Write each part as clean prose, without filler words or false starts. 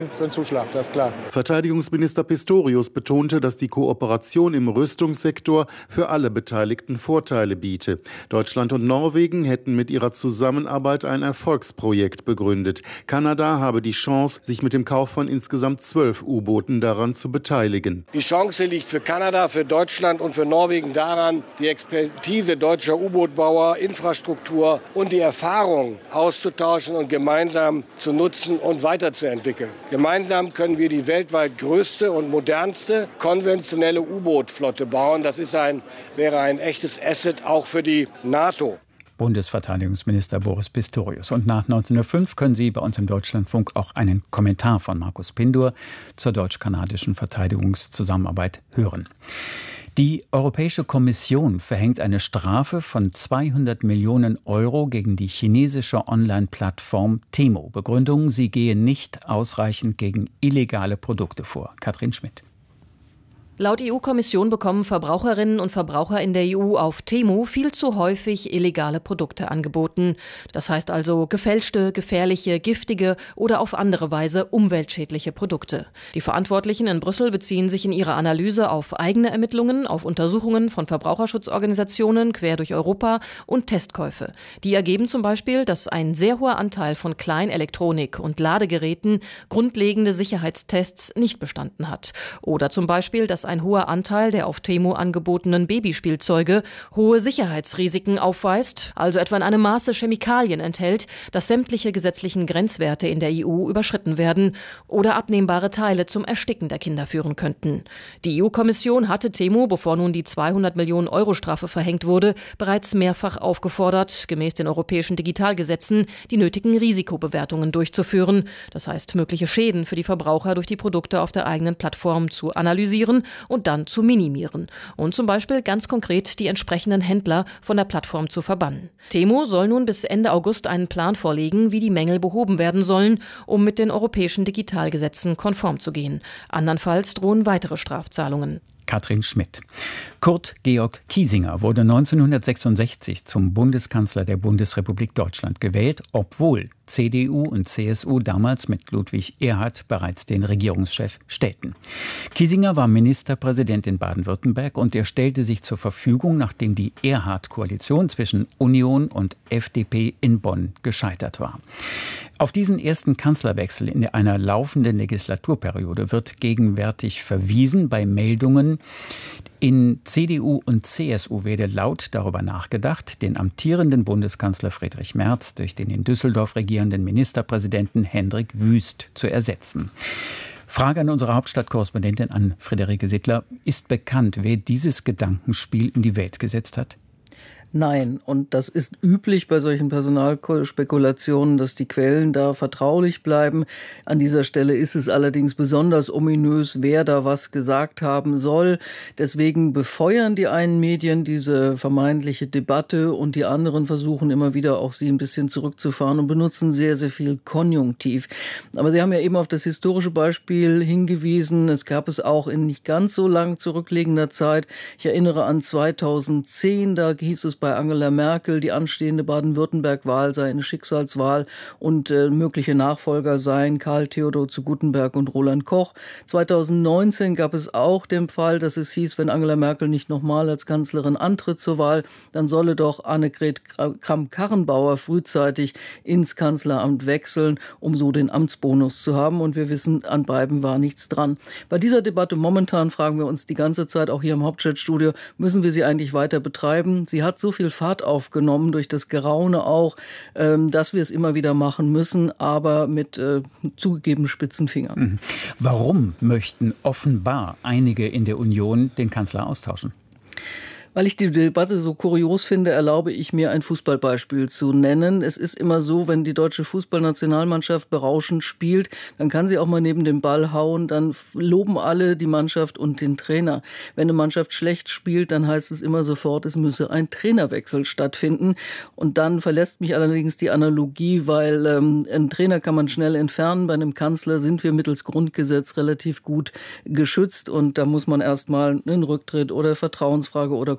Für einen Zuschlag, das ist klar. Verteidigungsminister Pistorius betonte, dass die Kooperation im Rüstungssektor für alle Beteiligten Vorteile biete. Deutschland und Norwegen hätten mit ihrer Zusammenarbeit ein Erfolgsprojekt begründet. Kanada habe die Chance, sich mit dem Kauf von insgesamt 12 U-Booten daran zu beteiligen. Die Chance liegt für Kanada, für Deutschland und für Norwegen daran, die Expertise deutscher U-Bootbauer, Infrastruktur und die Erfahrung auszutauschen und gemeinsam zu nutzen und weiterzuentwickeln. Gemeinsam können wir die weltweit größte und modernste konventionelle U-Boot-Flotte bauen. Das wäre ein echtes Asset auch für die NATO. Bundesverteidigungsminister Boris Pistorius. Und nach 19:05 können Sie bei uns im Deutschlandfunk auch einen Kommentar von Markus Pindur zur deutsch-kanadischen Verteidigungszusammenarbeit hören. Die Europäische Kommission verhängt eine Strafe von 200 Millionen Euro gegen die chinesische Online-Plattform Temu. Begründung, sie gehe nicht ausreichend gegen illegale Produkte vor. Katrin Schmidt. Laut EU-Kommission bekommen Verbraucherinnen und Verbraucher in der EU auf Temu viel zu häufig illegale Produkte angeboten. Das heißt also gefälschte, gefährliche, giftige oder auf andere Weise umweltschädliche Produkte. Die Verantwortlichen in Brüssel beziehen sich in ihrer Analyse auf eigene Ermittlungen, auf Untersuchungen von Verbraucherschutzorganisationen quer durch Europa und Testkäufe. Die ergeben zum Beispiel, dass ein sehr hoher Anteil von Kleinelektronik und Ladegeräten grundlegende Sicherheitstests nicht bestanden hat. Oder zum Beispiel, dass ein hoher Anteil der auf Temu angebotenen Babyspielzeuge hohe Sicherheitsrisiken aufweist, also etwa in einem Maße Chemikalien enthält, dass sämtliche gesetzlichen Grenzwerte in der EU überschritten werden oder abnehmbare Teile zum Ersticken der Kinder führen könnten. Die EU-Kommission hatte Temu, bevor nun die 200 Millionen Euro Strafe verhängt wurde, bereits mehrfach aufgefordert, gemäß den europäischen Digitalgesetzen die nötigen Risikobewertungen durchzuführen, das heißt mögliche Schäden für die Verbraucher durch die Produkte auf der eigenen Plattform zu analysieren und dann zu minimieren und zum Beispiel ganz konkret die entsprechenden Händler von der Plattform zu verbannen. Temu soll nun bis Ende August einen Plan vorlegen, wie die Mängel behoben werden sollen, um mit den europäischen Digitalgesetzen konform zu gehen. Andernfalls drohen weitere Strafzahlungen. Katrin Schmidt. Kurt Georg Kiesinger wurde 1966 zum Bundeskanzler der Bundesrepublik Deutschland gewählt, obwohl CDU und CSU damals mit Ludwig Erhard bereits den Regierungschef stellten. Kiesinger war Ministerpräsident in Baden-Württemberg und er stellte sich zur Verfügung, nachdem die Erhard-Koalition zwischen Union und FDP in Bonn gescheitert war. Auf diesen ersten Kanzlerwechsel in einer laufenden Legislaturperiode wird gegenwärtig verwiesen bei Meldungen, in CDU und CSU werde laut darüber nachgedacht, den amtierenden Bundeskanzler Friedrich Merz durch den in Düsseldorf regierenden Ministerpräsidenten Hendrik Wüst zu ersetzen. Frage an unsere Hauptstadtkorrespondentin, an Friederike Sittler. Ist bekannt, wer dieses Gedankenspiel in die Welt gesetzt hat? Nein, und das ist üblich bei solchen Personalspekulationen, dass die Quellen da vertraulich bleiben. An dieser Stelle ist es allerdings besonders ominös, wer da was gesagt haben soll. Deswegen befeuern die einen Medien diese vermeintliche Debatte und die anderen versuchen immer wieder auch sie ein bisschen zurückzufahren und benutzen sehr, sehr viel Konjunktiv. Aber Sie haben ja eben auf das historische Beispiel hingewiesen. Es gab es auch in nicht ganz so lang zurückliegender Zeit. Ich erinnere an 2010, da hieß es bei Angela Merkel, die anstehende Baden-Württemberg-Wahl sei eine Schicksalswahl und mögliche Nachfolger seien Karl Theodor zu Guttenberg und Roland Koch. 2019 gab es auch den Fall, dass es hieß, wenn Angela Merkel nicht nochmal als Kanzlerin antritt zur Wahl, dann solle doch Annegret Kramp-Karrenbauer frühzeitig ins Kanzleramt wechseln, um so den Amtsbonus zu haben. Und wir wissen, an beiden war nichts dran. Bei dieser Debatte momentan fragen wir uns die ganze Zeit, auch hier im Hauptstadtstudio, müssen wir sie eigentlich weiter betreiben? Sie hat so viel Fahrt aufgenommen, durch das Geraune auch, dass wir es immer wieder machen müssen, aber mit zugegeben spitzen Fingern. Warum möchten offenbar einige in der Union den Kanzler austauschen? Weil ich die Debatte so kurios finde, erlaube ich mir ein Fußballbeispiel zu nennen. Es ist immer so, wenn die deutsche Fußballnationalmannschaft berauschend spielt, dann kann sie auch mal neben den Ball hauen, dann loben alle die Mannschaft und den Trainer. Wenn eine Mannschaft schlecht spielt, dann heißt es immer sofort, es müsse ein Trainerwechsel stattfinden. Und dann verlässt mich allerdings die Analogie, weil einen Trainer kann man schnell entfernen. Bei einem Kanzler sind wir mittels Grundgesetz relativ gut geschützt und da muss man erstmal einen Rücktritt oder Vertrauensfrage oder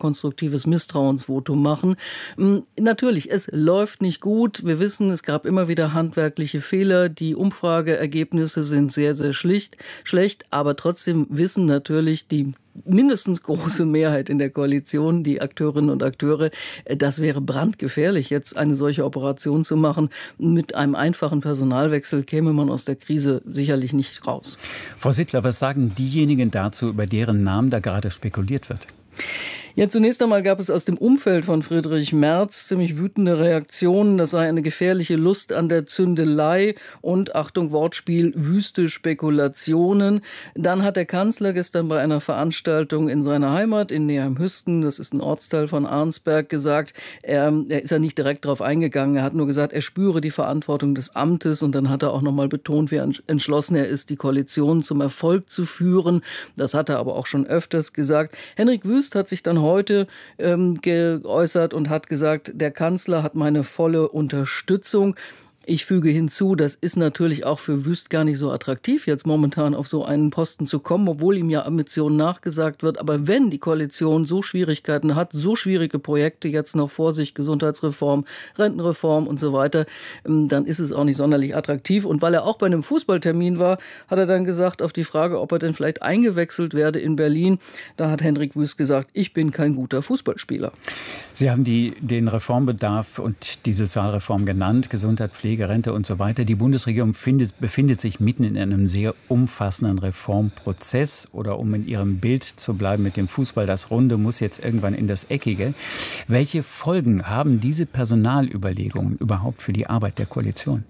konstruktives Misstrauensvotum machen. Natürlich, es läuft nicht gut. Wir wissen, es gab immer wieder handwerkliche Fehler. Die Umfrageergebnisse sind sehr, sehr schlecht. Aber trotzdem wissen natürlich die mindestens große Mehrheit in der Koalition, die Akteurinnen und Akteure, das wäre brandgefährlich, jetzt eine solche Operation zu machen. Mit einem einfachen Personalwechsel käme man aus der Krise sicherlich nicht raus. Frau Sittler, was sagen diejenigen dazu, über deren Namen da gerade spekuliert wird? Ja, zunächst einmal gab es aus dem Umfeld von Friedrich Merz ziemlich wütende Reaktionen. Das sei eine gefährliche Lust an der Zündelei und, Achtung, Wortspiel, wüste Spekulationen. Dann hat der Kanzler gestern bei einer Veranstaltung in seiner Heimat in Neheim-Hüsten, das ist ein Ortsteil von Arnsberg, gesagt, er ist ja nicht direkt darauf eingegangen. Er hat nur gesagt, er spüre die Verantwortung des Amtes, und dann hat er auch nochmal betont, wie entschlossen er ist, die Koalition zum Erfolg zu führen. Das hat er aber auch schon öfters gesagt. Henrik Wüst hat sich dann heute geäußert und hat gesagt, der Kanzler hat meine volle Unterstützung. Ich füge hinzu, das ist natürlich auch für Wüst gar nicht so attraktiv, jetzt momentan auf so einen Posten zu kommen, obwohl ihm ja Ambitionen nachgesagt wird. Aber wenn die Koalition so Schwierigkeiten hat, so schwierige Projekte jetzt noch vor sich, Gesundheitsreform, Rentenreform und so weiter, dann ist es auch nicht sonderlich attraktiv. Und weil er auch bei einem Fußballtermin war, hat er dann gesagt, auf die Frage, ob er denn vielleicht eingewechselt werde in Berlin, da hat Henrik Wüst gesagt, ich bin kein guter Fußballspieler. Sie haben den Reformbedarf und die Sozialreform genannt, Gesundheit, Pflege, Rente und so weiter. Die Bundesregierung befindet sich mitten in einem sehr umfassenden Reformprozess. Oder um in ihrem Bild zu bleiben mit dem Fußball, das Runde muss jetzt irgendwann in das Eckige. Welche Folgen haben diese Personalüberlegungen überhaupt für die Arbeit der Koalition?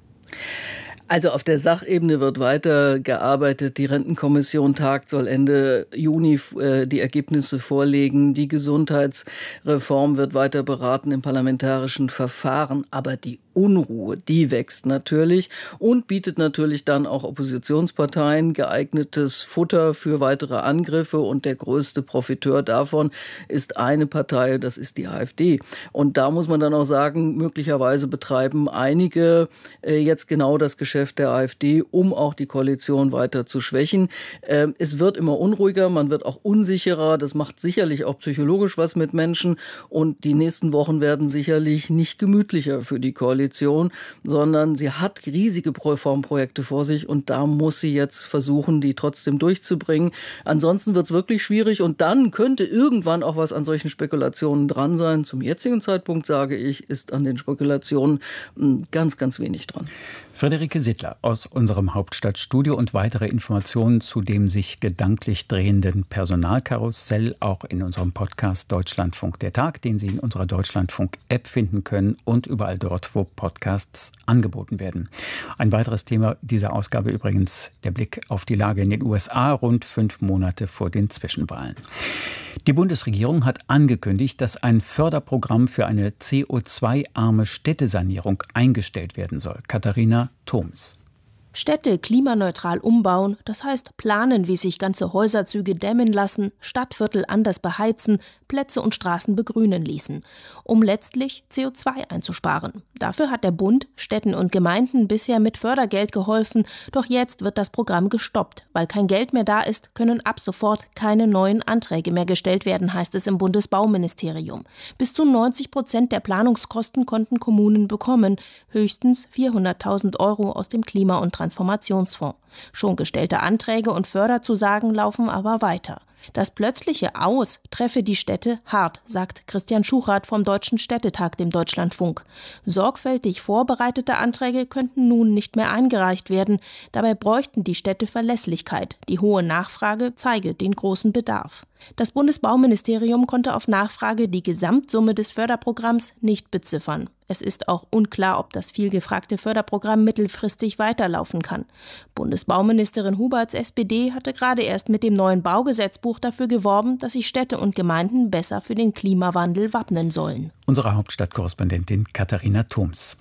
Also auf der Sachebene wird weiter gearbeitet. Die Rentenkommission tagt, soll Ende Juni die Ergebnisse vorlegen. Die Gesundheitsreform wird weiter beraten im parlamentarischen Verfahren. Aber die Unruhe, die wächst natürlich und bietet natürlich dann auch Oppositionsparteien geeignetes Futter für weitere Angriffe. Und der größte Profiteur davon ist eine Partei, das ist die AfD. Und da muss man dann auch sagen, möglicherweise betreiben einige jetzt genau das Geschäft der AfD, um auch die Koalition weiter zu schwächen. Es wird immer unruhiger, man wird auch unsicherer. Das macht sicherlich auch psychologisch was mit Menschen. Und die nächsten Wochen werden sicherlich nicht gemütlicher für die Koalition, sondern sie hat riesige Reformprojekte vor sich und da muss sie jetzt versuchen, die trotzdem durchzubringen. Ansonsten wird es wirklich schwierig und dann könnte irgendwann auch was an solchen Spekulationen dran sein. Zum jetzigen Zeitpunkt, sage ich, ist an den Spekulationen ganz, ganz wenig dran. Friederike Sittler aus unserem Hauptstadtstudio und weitere Informationen zu dem sich gedanklich drehenden Personalkarussell auch in unserem Podcast Deutschlandfunk der Tag, den Sie in unserer Deutschlandfunk-App finden können und überall dort, wo Podcasts angeboten werden. Ein weiteres Thema dieser Ausgabe übrigens der Blick auf die Lage in den USA, rund 5 Monate vor den Zwischenwahlen. Die Bundesregierung hat angekündigt, dass ein Förderprogramm für eine CO2-arme Städtesanierung eingestellt werden soll. Katharina Thoms. Städte klimaneutral umbauen, das heißt planen, wie sich ganze Häuserzüge dämmen lassen, Stadtviertel anders beheizen, Plätze und Straßen begrünen ließen, um letztlich CO2 einzusparen. Dafür hat der Bund Städten und Gemeinden bisher mit Fördergeld geholfen, doch jetzt wird das Programm gestoppt. Weil kein Geld mehr da ist, können ab sofort keine neuen Anträge mehr gestellt werden, heißt es im Bundesbauministerium. Bis zu 90% der Planungskosten konnten Kommunen bekommen, höchstens 400.000 € aus dem Klima- und Transformationsfonds. Schon gestellte Anträge und Förderzusagen laufen aber weiter. Das plötzliche Aus treffe die Städte hart, sagt Christian Schuchrath vom Deutschen Städtetag dem Deutschlandfunk. Sorgfältig vorbereitete Anträge könnten nun nicht mehr eingereicht werden. Dabei bräuchten die Städte Verlässlichkeit. Die hohe Nachfrage zeige den großen Bedarf. Das Bundesbauministerium konnte auf Nachfrage die Gesamtsumme des Förderprogramms nicht beziffern. Es ist auch unklar, ob das vielgefragte Förderprogramm mittelfristig weiterlaufen kann. Bundesbauministerin Huberts SPD hatte gerade erst mit dem neuen Baugesetzbuch dafür geworben, dass sich Städte und Gemeinden besser für den Klimawandel wappnen sollen. Unsere Hauptstadtkorrespondentin Katharina Thoms.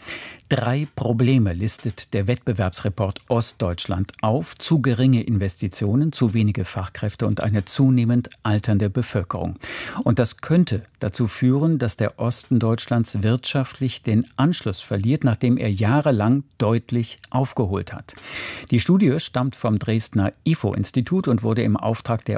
3 Probleme listet der Wettbewerbsreport Ostdeutschland auf. Zu geringe Investitionen, zu wenige Fachkräfte und eine zunehmend alternde Bevölkerung. Und das könnte dazu führen, dass der Osten Deutschlands wirtschaftlich den Anschluss verliert, nachdem er jahrelang deutlich aufgeholt hat. Die Studie stammt vom Dresdner IFO-Institut und wurde im Auftrag der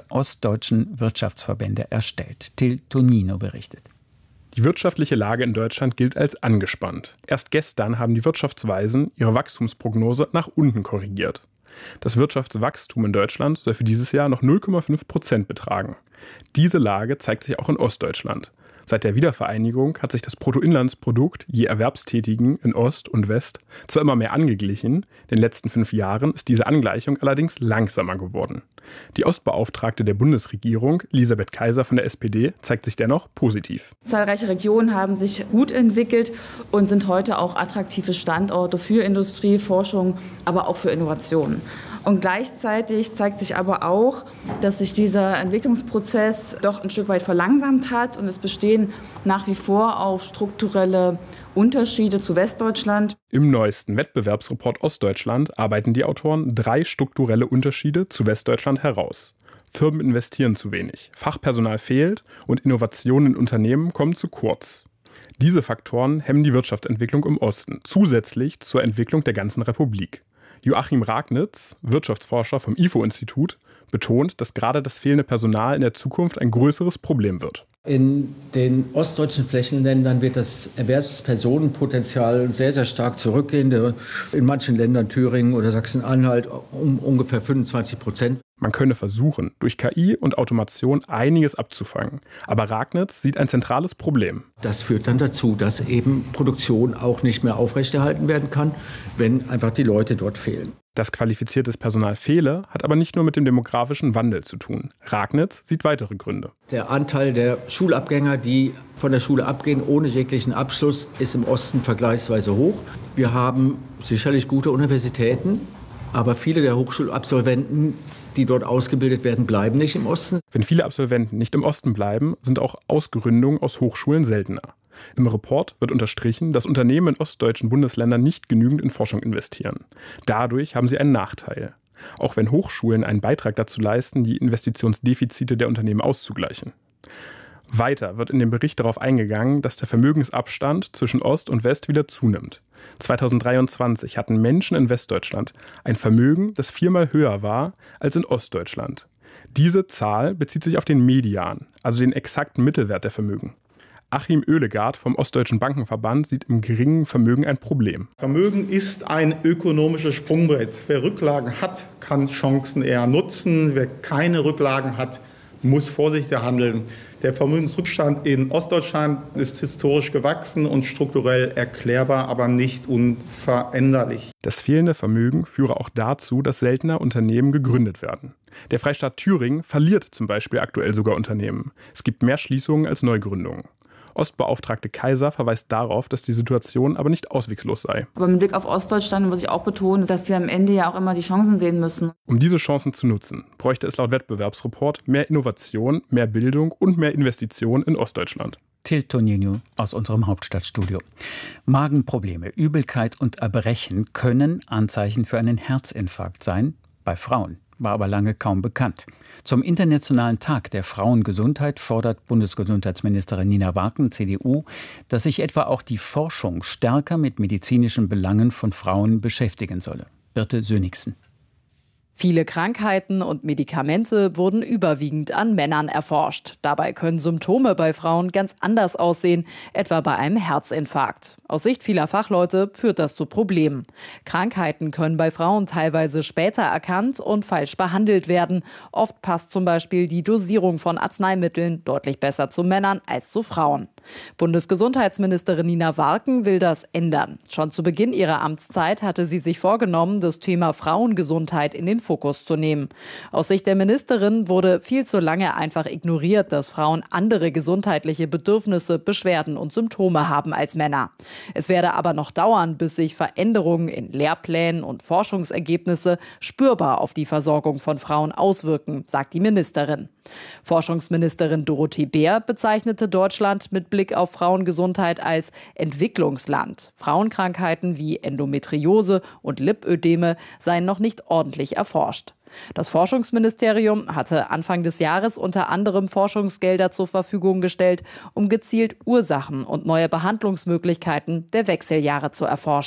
ostdeutschen Wirtschaftsverbände erstellt. Till Tonino berichtet. Die wirtschaftliche Lage in Deutschland gilt als angespannt. Erst gestern haben die Wirtschaftsweisen ihre Wachstumsprognose nach unten korrigiert. Das Wirtschaftswachstum in Deutschland soll für dieses Jahr noch 0,5% betragen. Diese Lage zeigt sich auch in Ostdeutschland. Seit der Wiedervereinigung hat sich das Bruttoinlandsprodukt je Erwerbstätigen in Ost und West zwar immer mehr angeglichen, in den letzten 5 Jahren ist diese Angleichung allerdings langsamer geworden. Die Ostbeauftragte der Bundesregierung, Elisabeth Kaiser von der SPD, zeigt sich dennoch positiv. Zahlreiche Regionen haben sich gut entwickelt und sind heute auch attraktive Standorte für Industrie, Forschung, aber auch für Innovationen. Und gleichzeitig zeigt sich aber auch, dass sich dieser Entwicklungsprozess doch ein Stück weit verlangsamt hat und es bestehen nach wie vor auch strukturelle Unterschiede zu Westdeutschland. Im neuesten Wettbewerbsreport Ostdeutschland arbeiten die Autoren 3 strukturelle Unterschiede zu Westdeutschland heraus. Firmen investieren zu wenig, Fachpersonal fehlt und Innovationen in Unternehmen kommen zu kurz. Diese Faktoren hemmen die Wirtschaftsentwicklung im Osten, zusätzlich zur Entwicklung der ganzen Republik. Joachim Ragnitz, Wirtschaftsforscher vom IFO-Institut, betont, dass gerade das fehlende Personal in der Zukunft ein größeres Problem wird. In den ostdeutschen Flächenländern wird das Erwerbspersonenpotenzial sehr, sehr stark zurückgehen. In manchen Ländern, Thüringen oder Sachsen-Anhalt, um ungefähr 25%. Man könne versuchen, durch KI und Automation einiges abzufangen. Aber Ragnitz sieht ein zentrales Problem. Das führt dann dazu, dass eben Produktion auch nicht mehr aufrechterhalten werden kann, wenn einfach die Leute dort fehlen. Dass qualifiziertes Personal fehle, hat aber nicht nur mit dem demografischen Wandel zu tun. Ragnitz sieht weitere Gründe. Der Anteil der Schulabgänger, die von der Schule abgehen ohne jeglichen Abschluss, ist im Osten vergleichsweise hoch. Wir haben sicherlich gute Universitäten, aber viele der Hochschulabsolventen, die dort ausgebildet werden, bleiben nicht im Osten. Wenn viele Absolventen nicht im Osten bleiben, sind auch Ausgründungen aus Hochschulen seltener. Im Report wird unterstrichen, dass Unternehmen in ostdeutschen Bundesländern nicht genügend in Forschung investieren. Dadurch haben sie einen Nachteil. Auch wenn Hochschulen einen Beitrag dazu leisten, die Investitionsdefizite der Unternehmen auszugleichen. Weiter wird in dem Bericht darauf eingegangen, dass der Vermögensabstand zwischen Ost und West wieder zunimmt. 2023 hatten Menschen in Westdeutschland ein Vermögen, das 4-mal höher war als in Ostdeutschland. Diese Zahl bezieht sich auf den Median, also den exakten Mittelwert der Vermögen. Achim Oehlegard vom Ostdeutschen Bankenverband sieht im geringen Vermögen ein Problem. Vermögen ist ein ökonomisches Sprungbrett. Wer Rücklagen hat, kann Chancen eher nutzen. Wer keine Rücklagen hat, muss vorsichtiger handeln. Der Vermögensrückstand in Ostdeutschland ist historisch gewachsen und strukturell erklärbar, aber nicht unveränderlich. Das fehlende Vermögen führe auch dazu, dass seltener Unternehmen gegründet werden. Der Freistaat Thüringen verliert zum Beispiel aktuell sogar Unternehmen. Es gibt mehr Schließungen als Neugründungen. Ostbeauftragte Kaiser verweist darauf, dass die Situation aber nicht auswegslos sei. Aber mit Blick auf Ostdeutschland muss ich auch betonen, dass wir am Ende ja auch immer die Chancen sehen müssen. Um diese Chancen zu nutzen, bräuchte es laut Wettbewerbsreport mehr Innovation, mehr Bildung und mehr Investitionen in Ostdeutschland. Till Tonino aus unserem Hauptstadtstudio. Magenprobleme, Übelkeit und Erbrechen können Anzeichen für einen Herzinfarkt sein, bei Frauen. War aber lange kaum bekannt. Zum Internationalen Tag der Frauengesundheit fordert Bundesgesundheitsministerin Nina Warken, CDU, dass sich etwa auch die Forschung stärker mit medizinischen Belangen von Frauen beschäftigen solle. Birte Sönigsen. Viele Krankheiten und Medikamente wurden überwiegend an Männern erforscht. Dabei können Symptome bei Frauen ganz anders aussehen, etwa bei einem Herzinfarkt. Aus Sicht vieler Fachleute führt das zu Problemen. Krankheiten können bei Frauen teilweise später erkannt und falsch behandelt werden. Oft passt zum Beispiel die Dosierung von Arzneimitteln deutlich besser zu Männern als zu Frauen. Bundesgesundheitsministerin Nina Warken will das ändern. Schon zu Beginn ihrer Amtszeit hatte sie sich vorgenommen, das Thema Frauengesundheit in den Fokus zu nehmen. Aus Sicht der Ministerin wurde viel zu lange einfach ignoriert, dass Frauen andere gesundheitliche Bedürfnisse, Beschwerden und Symptome haben als Männer. Es werde aber noch dauern, bis sich Veränderungen in Lehrplänen und Forschungsergebnisse spürbar auf die Versorgung von Frauen auswirken, sagt die Ministerin. Forschungsministerin Dorothee Bär bezeichnete Deutschland mit Blick auf Frauengesundheit als Entwicklungsland. Frauenkrankheiten wie Endometriose und Lipödeme seien noch nicht ordentlich erforscht. Das Forschungsministerium hatte Anfang des Jahres unter anderem Forschungsgelder zur Verfügung gestellt, um gezielt Ursachen und neue Behandlungsmöglichkeiten der Wechseljahre zu erforschen.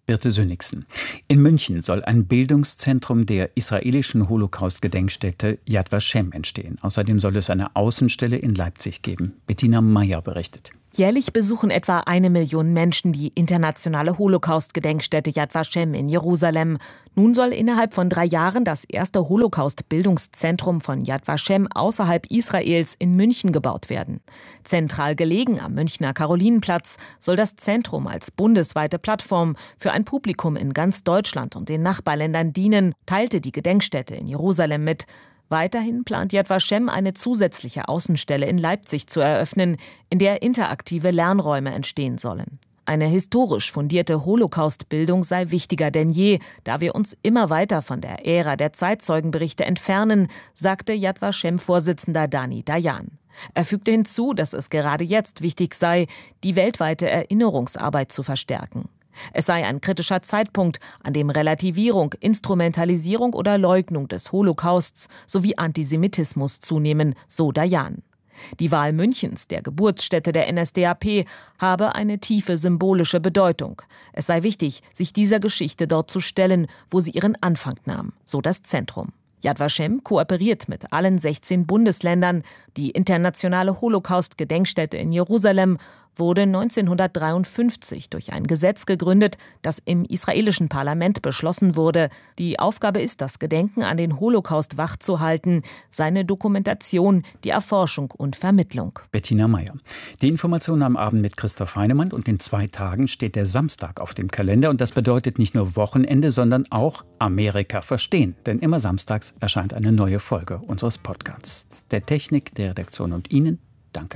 Birte Sönnigsen. In München soll ein Bildungszentrum der israelischen Holocaust-Gedenkstätte Yad Vashem entstehen. Außerdem soll es eine Außenstelle in Leipzig geben. Bettina Meyer berichtet. Jährlich besuchen etwa 1 Million Menschen die internationale Holocaust-Gedenkstätte Yad Vashem in Jerusalem. Nun soll innerhalb von 3 Jahren das erste Holocaust-Bildungszentrum von Yad Vashem außerhalb Israels in München gebaut werden. Zentral gelegen am Münchner Karolinenplatz soll das Zentrum als bundesweite Plattform für ein Publikum in ganz Deutschland und den Nachbarländern dienen, teilte die Gedenkstätte in Jerusalem mit. Weiterhin plant Yad Vashem eine zusätzliche Außenstelle in Leipzig zu eröffnen, in der interaktive Lernräume entstehen sollen. Eine historisch fundierte Holocaust-Bildung sei wichtiger denn je, da wir uns immer weiter von der Ära der Zeitzeugenberichte entfernen, sagte Yad Vashem-Vorsitzender Dani Dayan. Er fügte hinzu, dass es gerade jetzt wichtig sei, die weltweite Erinnerungsarbeit zu verstärken. Es sei ein kritischer Zeitpunkt, an dem Relativierung, Instrumentalisierung oder Leugnung des Holocausts sowie Antisemitismus zunehmen, so Dayan. Die Wahl Münchens, der Geburtsstätte der NSDAP, habe eine tiefe symbolische Bedeutung. Es sei wichtig, sich dieser Geschichte dort zu stellen, wo sie ihren Anfang nahm, so das Zentrum. Yad Vashem kooperiert mit allen 16 Bundesländern. Die internationale Holocaust-Gedenkstätte in Jerusalem wurde 1953 durch ein Gesetz gegründet, das im israelischen Parlament beschlossen wurde. Die Aufgabe ist, das Gedenken an den Holocaust wachzuhalten, seine Dokumentation, die Erforschung und Vermittlung. Bettina Meyer. Die Informationen am Abend mit Christoph Heinemann, und in 2 Tagen steht der Samstag auf dem Kalender, und das bedeutet nicht nur Wochenende, sondern auch Amerika verstehen, denn immer samstags erscheint eine neue Folge unseres Podcasts. Der Technik, der Redaktion und Ihnen danke.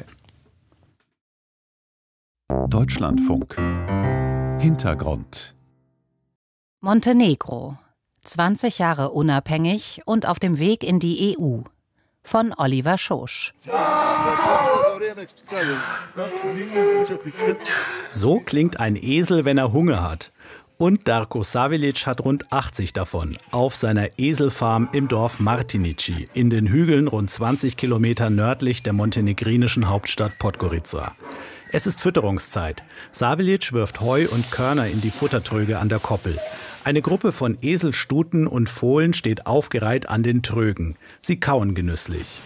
Deutschlandfunk. Hintergrund. Montenegro. 20 Jahre unabhängig und auf dem Weg in die EU. Von Oliver Schosch. So klingt ein Esel, wenn er Hunger hat. Und Darko Savilic hat rund 80 davon auf seiner Eselfarm im Dorf Martinici in den Hügeln rund 20 Kilometer nördlich der montenegrinischen Hauptstadt Podgorica. Es ist Fütterungszeit. Savilic wirft Heu und Körner in die Futtertröge an der Koppel. Eine Gruppe von Eselstuten und Fohlen steht aufgereiht an den Trögen. Sie kauen genüsslich.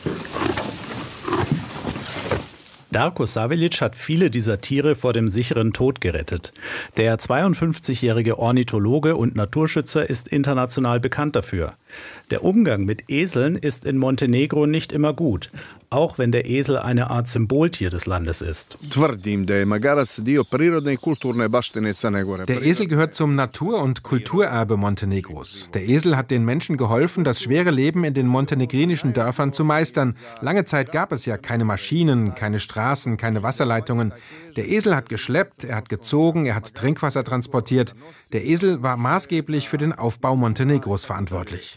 Darko Savilic hat viele dieser Tiere vor dem sicheren Tod gerettet. Der 52-jährige Ornithologe und Naturschützer ist international bekannt dafür. Der Umgang mit Eseln ist in Montenegro nicht immer gut, auch wenn der Esel eine Art Symboltier des Landes ist. Der Esel gehört zum Natur- und Kulturerbe Montenegros. Der Esel hat den Menschen geholfen, das schwere Leben in den montenegrinischen Dörfern zu meistern. Lange Zeit gab es ja keine Maschinen, keine Straßen, keine Wasserleitungen. Der Esel hat geschleppt, er hat gezogen, er hat Trinkwasser transportiert. Der Esel war maßgeblich für den Aufbau Montenegros verantwortlich.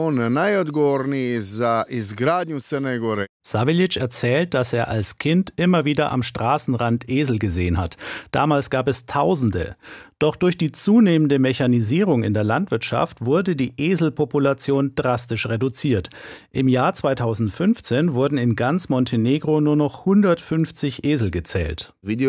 Savilic erzählt, dass er als Kind immer wieder am Straßenrand Esel gesehen hat. Damals gab es Tausende. Doch durch die zunehmende Mechanisierung in der Landwirtschaft wurde die Eselpopulation drastisch reduziert. Im Jahr 2015 wurden in ganz Montenegro nur noch 150 Esel gezählt. Ich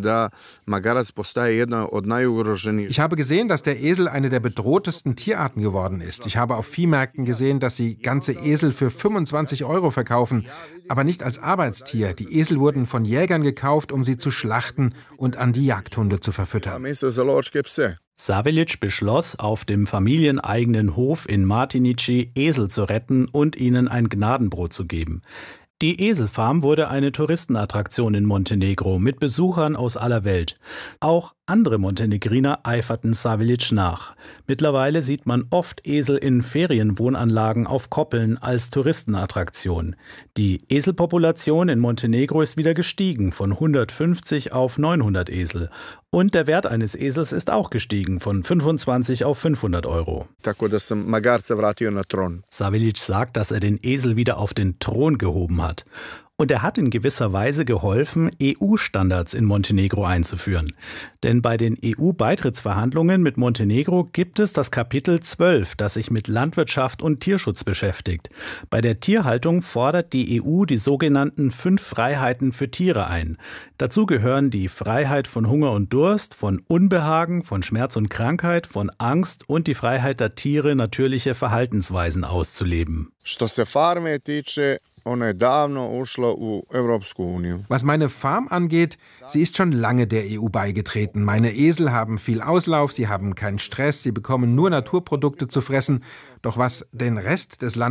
habe gesehen, dass der Esel eine der bedrohtesten Tierarten geworden ist. Ich habe auf Viehmärkten gesehen, dass sie ganze Esel für 25 € verkaufen, aber nicht als Arbeitstier. Die Esel wurden von Jägern gekauft, um sie zu schlachten und an die Jagdhunde zu verfüttern. Savilic beschloss, auf dem familieneigenen Hof in Martinici Esel zu retten und ihnen ein Gnadenbrot zu geben. Die Eselfarm wurde eine Touristenattraktion in Montenegro mit Besuchern aus aller Welt. Auch andere Montenegriner eiferten Savilic nach. Mittlerweile sieht man oft Esel in Ferienwohnanlagen auf Koppeln als Touristenattraktion. Die Eselpopulation in Montenegro ist wieder gestiegen von 150 auf 900 Esel. Und der Wert eines Esels ist auch gestiegen von 25 auf 500 €. Savilic sagt, dass er den Esel wieder auf den Thron gehoben hat. Und er hat in gewisser Weise geholfen, EU-Standards in Montenegro einzuführen. Denn bei den EU-Beitrittsverhandlungen mit Montenegro gibt es das Kapitel 12, das sich mit Landwirtschaft und Tierschutz beschäftigt. Bei der Tierhaltung fordert die EU die sogenannten 5 Freiheiten für Tiere ein. Dazu gehören die Freiheit von Hunger und Durst, von Unbehagen, von Schmerz und Krankheit, von Angst und die Freiheit der Tiere, natürliche Verhaltensweisen auszuleben. Was meine Farm angeht, sie ist schon lange der EU beigetreten. Meine Esel haben viel Auslauf, sie haben keinen Stress, sie bekommen nur Naturprodukte zu fressen. Doch was den Rest des Landes